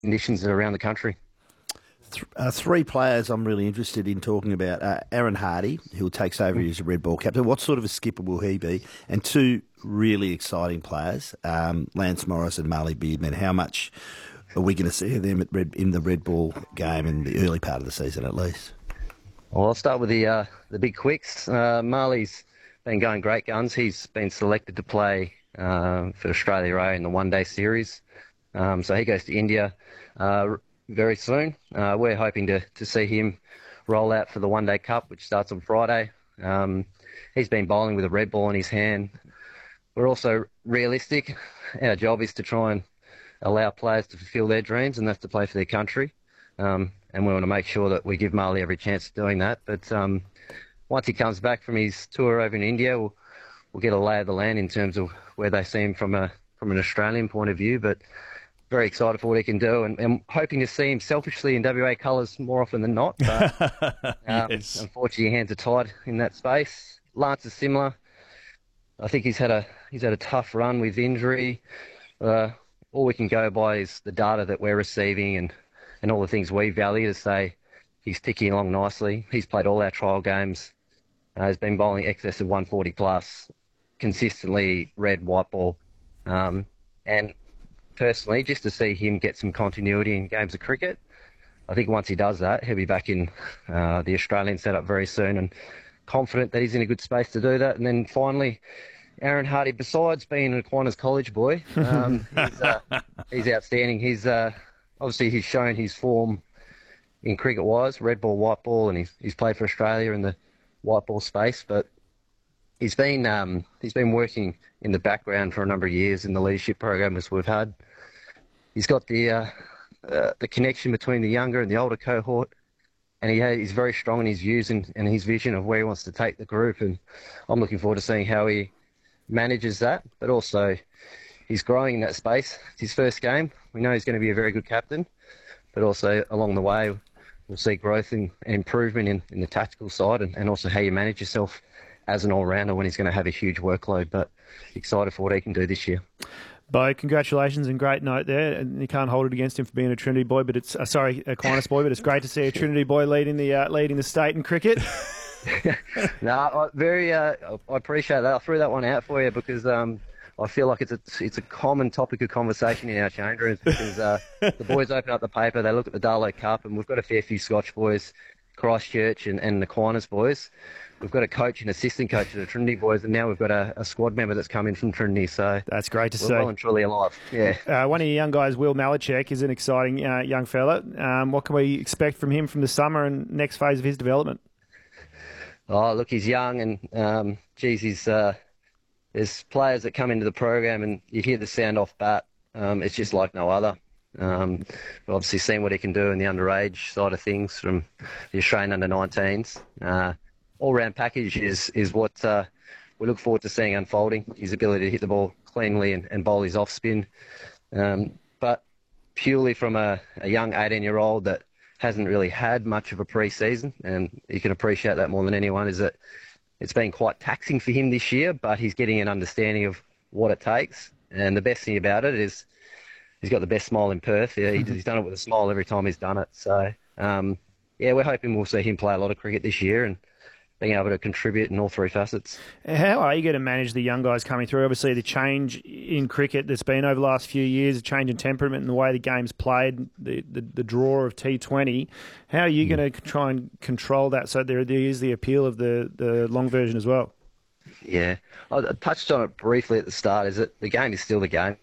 conditions around the country. Three players I'm really interested in talking about. Aaron Hardy, who takes over as a red ball captain. What sort of a skipper will he be? And two really exciting players, Lance Morris and Marley Beardman. How much are we going to see of them in the red ball game in the early part of the season at least? Well, I'll start with the big quicks. Marley's been going great guns. He's been selected to play for Australia A in the one-day series. So he goes to India very soon. We're hoping to see him roll out for the One Day Cup, which starts on Friday. He's been bowling with a red ball in his hand. We're also realistic. Our job is to try and allow players to fulfil their dreams, and that's to play for their country. And we want to make sure that we give Marley every chance of doing that. But once he comes back from his tour over in India, we'll get a lay of the land in terms of where they see him from an Australian point of view. But very excited for what he can do, and I'm hoping to see him selfishly in WA colours more often than not. But Yes. Unfortunately, hands are tied in that space. Lance is similar. I think he's had a tough run with injury. All we can go by is the data that we're receiving and all the things we value to say he's ticking along nicely. He's played all our trial games. Has been bowling excess of 140 plus, consistently red, white ball, and personally, just to see him get some continuity in games of cricket, I think once he does that, he'll be back in the Australian setup very soon, and confident that he's in a good space to do that. And then finally, Aaron Hardy, besides being an Aquinas College boy, he's outstanding. He's obviously he's shown his form in cricket-wise, red ball, white ball, and he's played for Australia in the white ball space, but he's been working in the background for a number of years in the leadership program as we've had. He's got the connection between the younger and the older cohort, and he's very strong in his views and his vision of where he wants to take the group. And I'm looking forward to seeing how he manages that. But also, he's growing in that space. It's his first game. We know he's going to be a very good captain, but also along the way, we'll see growth and improvement in the tactical side and also how you manage yourself as an all-rounder when he's going to have a huge workload. But excited for what he can do this year. Bo, congratulations and great note there. And you can't hold it against him for being a Trinity boy, but it's Aquinas boy, but it's great to see a Trinity boy leading the state in cricket. No, I appreciate that. I threw that one out for you because I feel like it's a common topic of conversation in our change rooms because the boys open up the paper, they look at the Darlow Cup, and we've got a fair few Scotch boys, Christchurch and the Aquinas boys. We've got a coach and assistant coach of the Trinity boys, and now we've got a squad member that's come in from Trinity. So that's great to see. We're well and truly alive. Yeah. One of your young guys, Will Malachek, is an exciting young fella. What can we expect from him from the summer and next phase of his development? Oh, look, he's young, and there's players that come into the program, and you hear the sound off bat. It's just like no other. We've obviously seen what he can do in the underage side of things from the Australian under-19s. All-round package is what we look forward to seeing unfolding, his ability to hit the ball cleanly and bowl his off-spin. But purely from a young 18-year-old that hasn't really had much of a pre-season, and you can appreciate that more than anyone, is that it's been quite taxing for him this year, but he's getting an understanding of what it takes. And the best thing about it is he's got the best smile in Perth. Yeah, he's done it with a smile every time he's done it. So, we're hoping we'll see him play a lot of cricket this year and being able to contribute in all three facets. How are you going to manage the young guys coming through? Obviously, the change in cricket that's been over the last few years, a change in temperament and the way the game's played, the draw of T20. How are you going to try and control that so there is the appeal of the long version as well? Yeah, I touched on it briefly at the start, is that the game is still the game.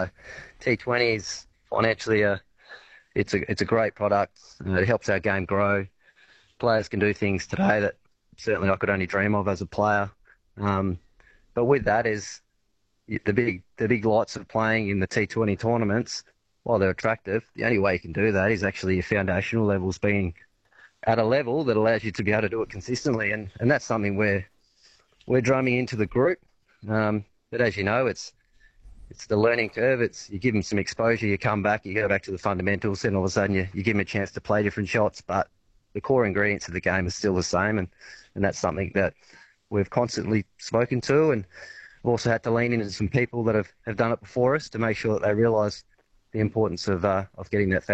T20 is financially it's a great product. It helps our game grow. Players can do things today that certainly I could only dream of as a player. But with that is the big lights of playing in the T20 tournaments. While they're attractive, the only way you can do that is actually your foundational levels being at a level that allows you to be able to do it consistently. And that's something we're drumming into the group. But as you know, it's the learning curve. You give them some exposure, you come back, you go back to the fundamentals, and all of a sudden you give them a chance to play different shots. But the core ingredients of the game are still the same, and that's something that we've constantly spoken to, and we've also had to lean into some people that have done it before us to make sure that they realise the importance of getting that